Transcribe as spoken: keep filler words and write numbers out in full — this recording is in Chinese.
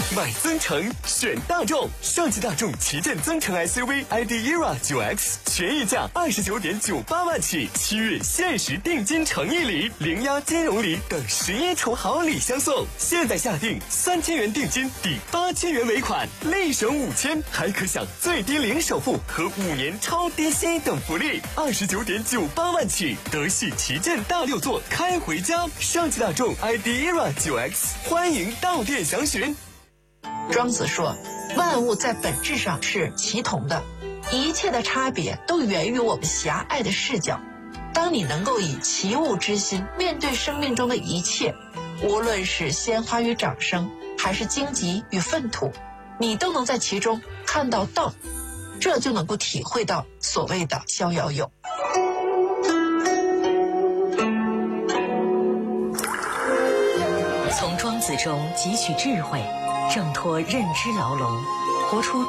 买增程选大众，上汽大众旗舰增程 S U V I D E R A 九 X 全溢价二十九点九八万起，七月限时定金诚意礼、零押金融礼等十一重好礼相送。现在下定三千元定金抵八千元尾款，立省五千，还可享最低零首付和五年超低息等福利。二十九点九八万起，德系旗舰大六座开回家。上汽大众 I D E R A 九 X， 欢迎到店详询。 庄子说，万物在本质上是齐同的，一切的差别都源于我们狭隘的视角。当你能够以齐物之心面对生命中的一切，无论是鲜花与掌声，还是荆棘与粪土，你都能在其中看到道，这就能够体会到所谓的逍遥游。 从庄子中汲取智慧，挣脱认知牢笼，活出